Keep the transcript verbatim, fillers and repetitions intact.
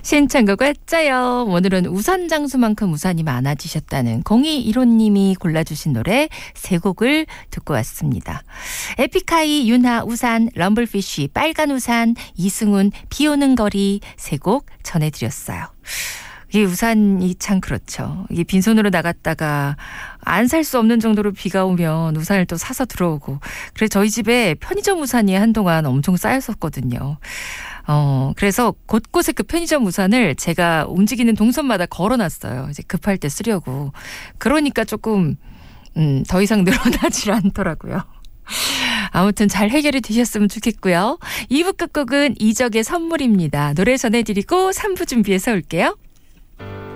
신청곡 왔자요. 오늘은 우산 장수만큼 우산이 많아지셨다는 공이일호님이 골라주신 노래 세 곡을 듣고 왔습니다. 에픽하이, 윤하, 우산, 럼블피쉬, 빨간 우산, 이승훈, 비 오는 거리 세 곡 전해드렸어요. 이 우산이 참 그렇죠. 이게 빈손으로 나갔다가 안 살 수 없는 정도로 비가 오면 우산을 또 사서 들어오고. 그래서 저희 집에 편의점 우산이 한동안 엄청 쌓였었거든요. 어, 그래서 곳곳에 그 편의점 우산을 제가 움직이는 동선마다 걸어놨어요. 이제 급할 때 쓰려고. 그러니까 조금, 음, 더 이상 늘어나질 않더라고요. 아무튼 잘 해결이 되셨으면 좋겠고요. 이 부 끝곡은 이적의 선물입니다. 노래 전해드리고 삼 부 준비해서 올게요.